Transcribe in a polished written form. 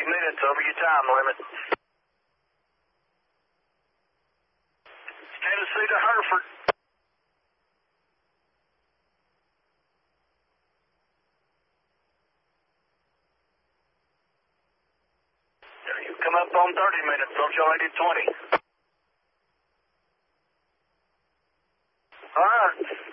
minutes over your time limit. Tennessee to Hereford. You come up on 30 minutes, so y'all did 20. All right.